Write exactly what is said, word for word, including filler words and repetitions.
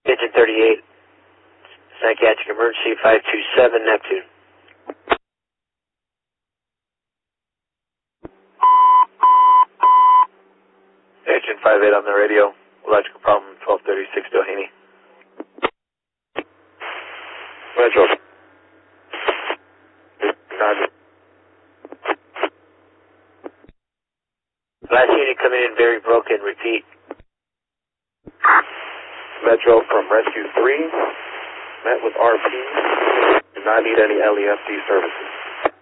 Engine thirty-eight, psychiatric emergency, five two seven, Neptune. Engine five eight on the radio, electrical problem, twelve thirty-six Doheny. Metro. Last unit coming in very broken, repeat. Metro from Rescue three, met with R P, do not need any L E F D services.